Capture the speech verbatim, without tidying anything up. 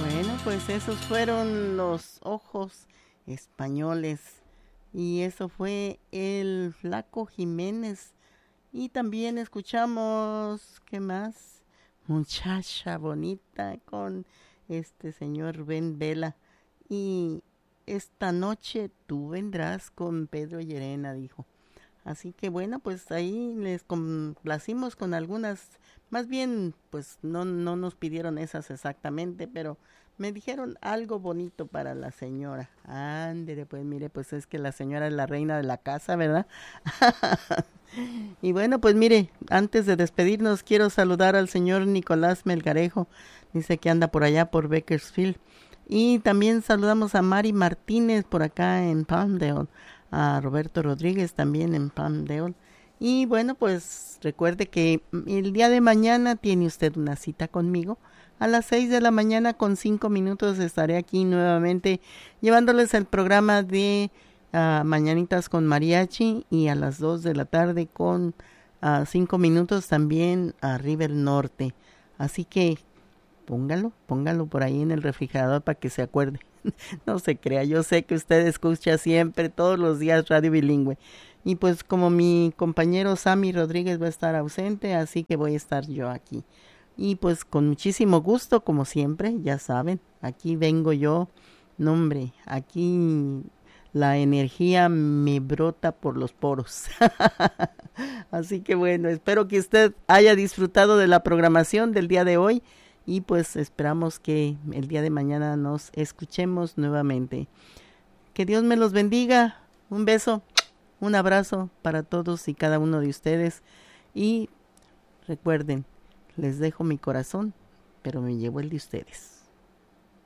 Bueno, pues esos fueron los ojos españoles y eso fue el Flaco Jiménez. Y también escuchamos, ¿qué más? Muchacha bonita con este señor Ben Vela. Y esta noche tú vendrás con Pedro Llerena, dijo. Así que bueno, pues ahí les complacimos con algunas, más bien pues no, no nos pidieron esas exactamente, pero me dijeron algo bonito para la señora. Ándele, pues mire, pues es que la señora es la reina de la casa, ¿verdad? Y bueno, pues mire, antes de despedirnos quiero saludar al señor Nicolás Melgarejo, dice que anda por allá por Bakersfield. Y también saludamos a Mari Martínez por acá en Palmdale, a Roberto Rodríguez también en Palmdale. Y bueno, pues recuerde que el día de mañana tiene usted una cita conmigo. A las seis de la mañana con cinco minutos estaré aquí nuevamente llevándoles el programa de uh, Mañanitas con Mariachi, y a las dos de la tarde con uh, cinco minutos también a River Norte. Así que póngalo, póngalo por ahí en el refrigerador para que se acuerde. No se crea, yo sé que usted escucha siempre, todos los días, Radio Bilingüe. Y pues como mi compañero Sammy Rodríguez va a estar ausente, así que voy a estar yo aquí. Y pues con muchísimo gusto, como siempre, ya saben, aquí vengo yo. No, hombre, aquí la energía me brota por los poros. Así que bueno, espero que usted haya disfrutado de la programación del día de hoy. Y pues esperamos que el día de mañana nos escuchemos nuevamente. Que Dios me los bendiga. Un beso, un abrazo para todos y cada uno de ustedes. Y recuerden, les dejo mi corazón, pero me llevo el de ustedes.